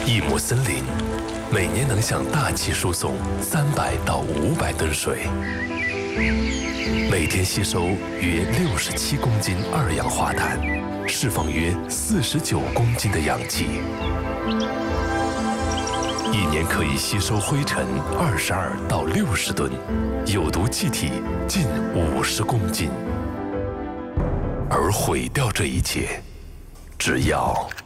一亩森林每年能向大气输送300到500吨水，每天吸收约67公斤二氧化碳，释放约49公斤的氧气，一年可以吸收灰尘22到60吨，有毒气体近50公斤。而毁掉这一切，只要